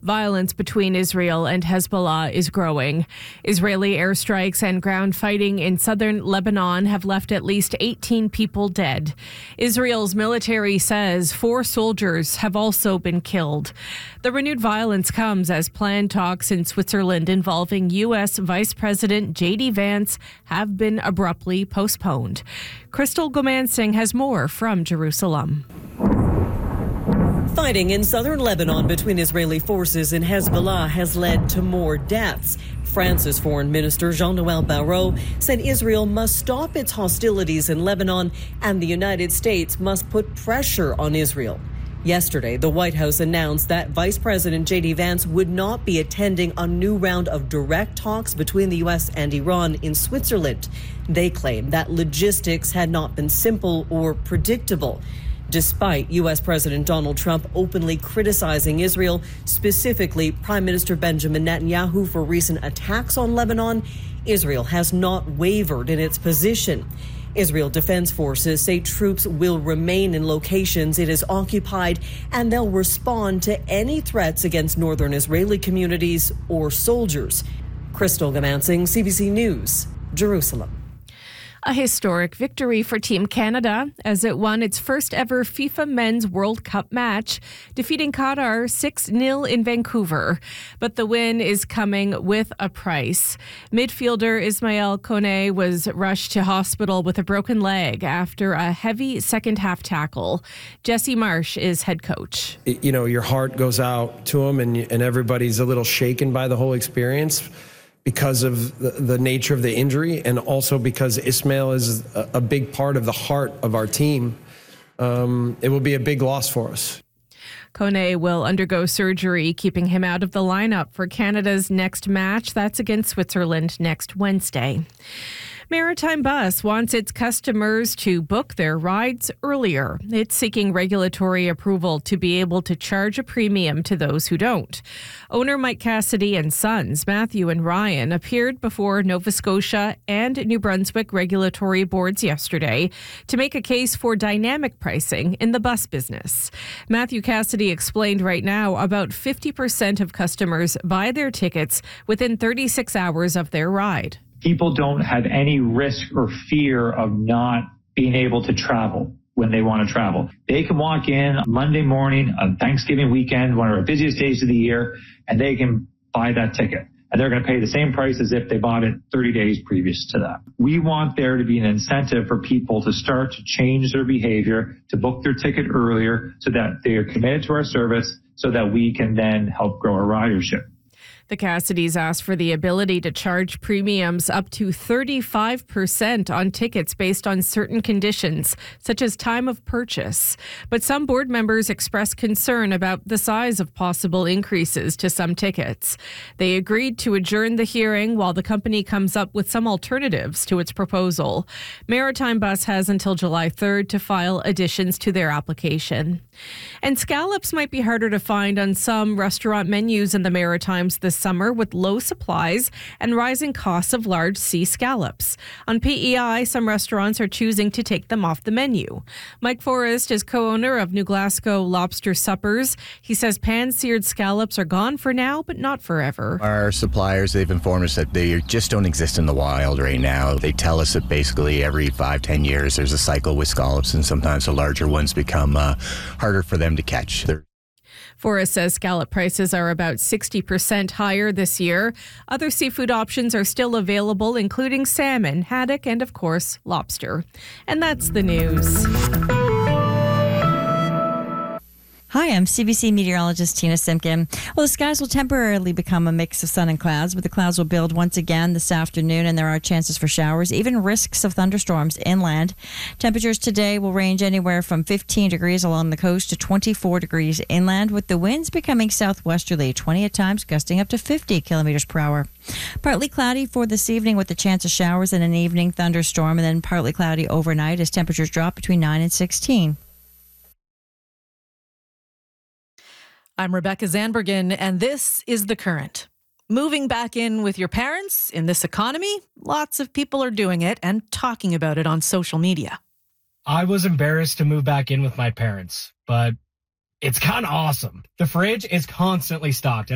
Violence between Israel and Hezbollah is growing. Israeli airstrikes and ground fighting in southern Lebanon have left at least 18 people dead. Israel's military says 4 soldiers have also been killed. The renewed violence comes as planned talks in Switzerland involving U.S. Vice President J.D. Vance have been abruptly postponed. Crystal Gomansing has more from Jerusalem. Fighting in southern Lebanon between Israeli forces and Hezbollah has led to more deaths. France's Foreign Minister Jean-Noël Barrot said Israel must stop its hostilities in Lebanon and the United States must put pressure on Israel. Yesterday, the White House announced that Vice President J.D. Vance would not be attending a new round of direct talks between the U.S. and Iran in Switzerland. They claim that logistics had not been simple or predictable. Despite U.S. President Donald Trump openly criticizing Israel, specifically Prime Minister Benjamin Netanyahu, for recent attacks on Lebanon, Israel has not wavered in its position. Israel Defense Forces say troops will remain in locations it has occupied, and they'll respond to any threats against northern Israeli communities or soldiers. Crystal Gomansing, CBC News, Jerusalem. A historic victory for Team Canada as it won its first ever FIFA Men's World Cup match, defeating Qatar 6-0 in Vancouver. But the win is coming with a price. Midfielder Ismail Kone was rushed to hospital with a broken leg after a heavy second-half tackle. Jesse Marsh is head coach. You know, your heart goes out to him and everybody's a little shaken by the whole experience, because of the nature of the injury and also because Ismail is a big part of the heart of our team. It will be a big loss for us. Kone will undergo surgery, keeping him out of the lineup for Canada's next match. That's against Switzerland next Wednesday. Maritime Bus wants its customers to book their rides earlier. It's seeking regulatory approval to be able to charge a premium to those who don't. Owner Mike Cassidy and sons, Matthew and Ryan, appeared before Nova Scotia and New Brunswick regulatory boards yesterday to make a case for dynamic pricing in the bus business. Matthew Cassidy explained right now about 50% of customers buy their tickets within 36 hours of their ride. People don't have any risk or fear of not being able to travel when they want to travel. They can walk in Monday morning on Thanksgiving weekend, one of our busiest days of the year, and they can buy that ticket. And they're going to pay the same price as if they bought it 30 days previous to that. We want there to be an incentive for people to start to change their behavior, to book their ticket earlier so that they are committed to our service so that we can then help grow our ridership. The Cassidys asked for the ability to charge premiums up to 35% on tickets based on certain conditions, such as time of purchase. But some board members expressed concern about the size of possible increases to some tickets. They agreed to adjourn the hearing while the company comes up with some alternatives to its proposal. Maritime Bus has until July 3rd to file additions to their application. And scallops might be harder to find on some restaurant menus in the Maritimes this summer with low supplies and rising costs of large sea scallops. On PEI, some restaurants are choosing to take them off the menu. Mike Forrest is co-owner of New Glasgow Lobster Suppers. He says pan-seared scallops are gone for now, but not forever. Our suppliers, they've informed us that they just don't exist in the wild right now. They tell us that basically every 5-10 years there's a cycle with scallops, and sometimes the larger ones become harder for them to catch. Forrest says scallop prices are about 60% higher this year. Other seafood options are still available, including salmon, haddock, and, of course, lobster. And that's the news. Hi, I'm CBC meteorologist Tina Simpkin. Well, the skies will temporarily become a mix of sun and clouds, but the clouds will build once again this afternoon, and there are chances for showers, even risks of thunderstorms inland. Temperatures today will range anywhere from 15 degrees along the coast to 24 degrees inland, with the winds becoming southwesterly, 20 at times, gusting up to 50 kilometers per hour. Partly cloudy for this evening with the chance of showers and an evening thunderstorm, and then partly cloudy overnight as temperatures drop between 9 and 16. I'm Rebecca Zandbergen, and this is The Current. Moving back in with your parents in this economy, lots of people are doing it and talking about it on social media. I was embarrassed to move back in with my parents, but it's kind of awesome. The fridge is constantly stocked.